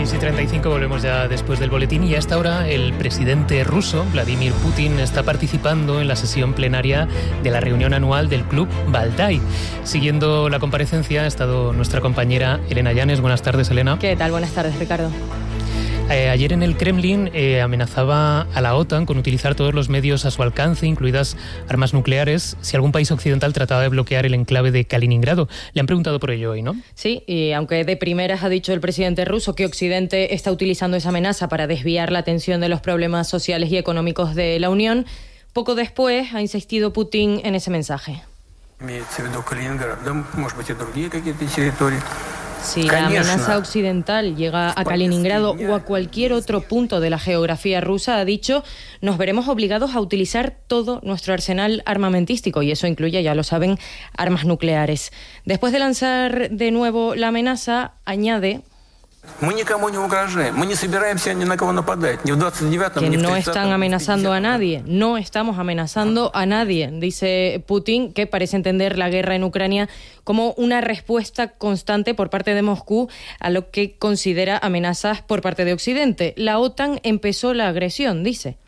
6:35 volvemos ya después del boletín y a esta hora el presidente ruso, Vladimir Putin, está participando en la sesión plenaria de la reunión anual del Club Valdai. Siguiendo la comparecencia ha estado nuestra compañera Elena Llanes. Buenas tardes, Elena. ¿Qué tal? Buenas tardes, Ricardo. Ayer en el Kremlin amenazaba a la OTAN con utilizar todos los medios a su alcance, incluidas armas nucleares, si algún país occidental trataba de bloquear el enclave de Kaliningrado. Le han preguntado por ello hoy, ¿no? Sí, y aunque de primeras ha dicho el presidente ruso que Occidente está utilizando esa amenaza para desviar la atención de los problemas sociales y económicos de la Unión, poco después ha insistido Putin en ese mensaje. Si la amenaza occidental llega a Kaliningrado o a cualquier otro punto de la geografía rusa, ha dicho, nos veremos obligados a utilizar todo nuestro arsenal armamentístico, y eso incluye, ya lo saben, armas nucleares. Después de lanzar de nuevo la amenaza, añade que no están amenazando a nadie, no estamos amenazando a nadie, dice Putin, que parece entender la guerra en Ucrania como una respuesta constante por parte de Moscú a lo que considera amenazas por parte de Occidente. La OTAN empezó la agresión, dice.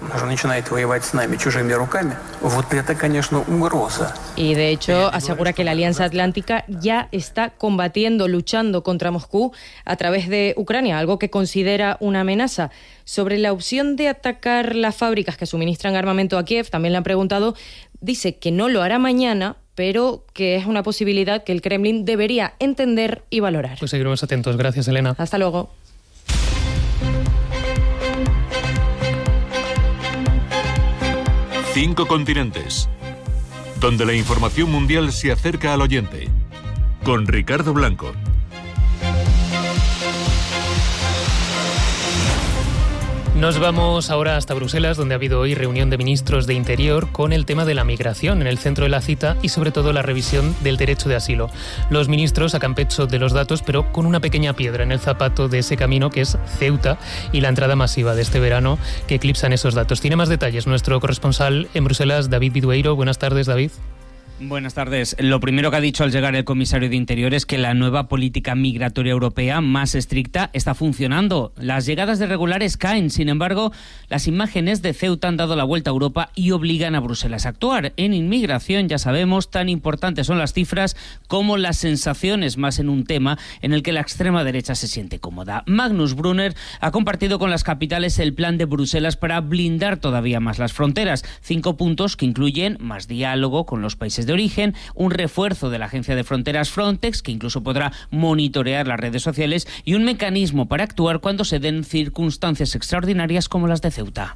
Y de hecho asegura que la Alianza Atlántica ya está combatiendo, luchando contra Moscú a través de Ucrania, algo que considera una amenaza. Sobre la opción de atacar las fábricas que suministran armamento a Kiev, también le han preguntado, dice que no lo hará mañana, pero que es una posibilidad que el Kremlin debería entender y valorar. Pues seguiremos atentos. Gracias, Elena. Hasta luego. Cinco continentes, donde la información mundial se acerca al oyente. Con Ricardo Blanco. Nos vamos ahora hasta Bruselas, donde ha habido hoy reunión de ministros de Interior con el tema de la migración en el centro de la cita y sobre todo la revisión del derecho de asilo. Los ministros sacan pecho de los datos, pero con una pequeña piedra en el zapato de ese camino que es Ceuta y la entrada masiva de este verano que eclipsan esos datos. Tiene más detalles nuestro corresponsal en Bruselas, David Vidueiro. Buenas tardes, David. Buenas tardes. Lo primero que ha dicho al llegar el comisario de Interior es que la nueva política migratoria europea más estricta está funcionando. Las llegadas de irregulares caen. Sin embargo, las imágenes de Ceuta han dado la vuelta a Europa y obligan a Bruselas a actuar. En inmigración, ya sabemos, tan importantes son las cifras como las sensaciones, más en un tema en el que la extrema derecha se siente cómoda. Magnus Brunner ha compartido con las capitales el plan de Bruselas para blindar todavía más las fronteras. 5 puntos que incluyen más diálogo con los países de origen, un refuerzo de la agencia de fronteras Frontex, que incluso podrá monitorear las redes sociales, y un mecanismo para actuar cuando se den circunstancias extraordinarias como las de Ceuta.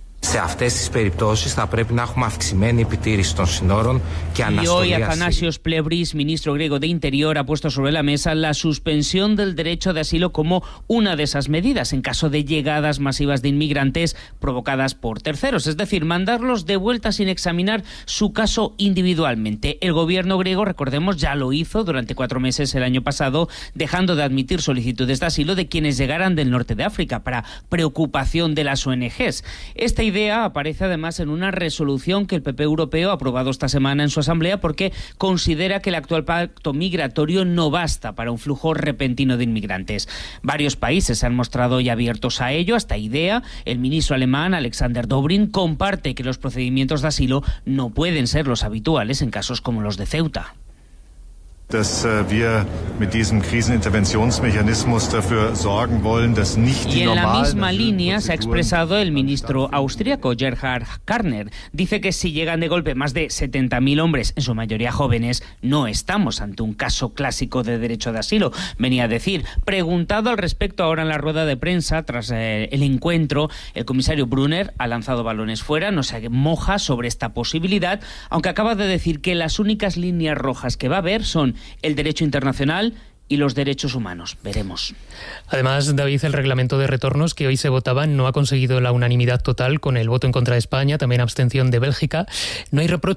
Y hoy Athanasios Plevris, ministro griego de Interior, ha puesto sobre la mesa la suspensión del derecho de asilo como una de esas medidas en caso de llegadas masivas de inmigrantes provocadas por terceros, es decir, mandarlos de vuelta sin examinar su caso individualmente. El gobierno griego, recordemos, ya lo hizo durante 4 meses el año pasado, dejando de admitir solicitudes de asilo de quienes llegaran del norte de África, para preocupación de las ONGs. Esta idea aparece además en una resolución que el PP europeo ha aprobado esta semana en su asamblea porque considera que el actual pacto migratorio no basta para un flujo repentino de inmigrantes. Varios países se han mostrado ya abiertos a ello, a esta idea. El ministro alemán Alexander Dobrindt comparte que los procedimientos de asilo no pueden ser los habituales en casos como los de Ceuta. Dass wir mit diesem Kriseninterventionsmechanismus dafür sorgen wollen, dass nicht die normalen... Y en la misma línea se ha expresado el ministro austríaco Gerhard Karner. Dice que si llegan de golpe más de 70.000 hombres, en su mayoría jóvenes, no estamos ante un caso clásico de derecho de asilo. Venía a decir, preguntado al respecto ahora en la rueda de prensa, tras el encuentro, el comisario Brunner ha lanzado balones fuera, no se moja sobre esta posibilidad, aunque acaba de decir que las únicas líneas rojas que va a haber son el derecho internacional y los derechos humanos. Veremos. Además, David, el reglamento de retornos que hoy se votaba no ha conseguido la unanimidad total con el voto en contra de España, también abstención de Bélgica. No hay reproche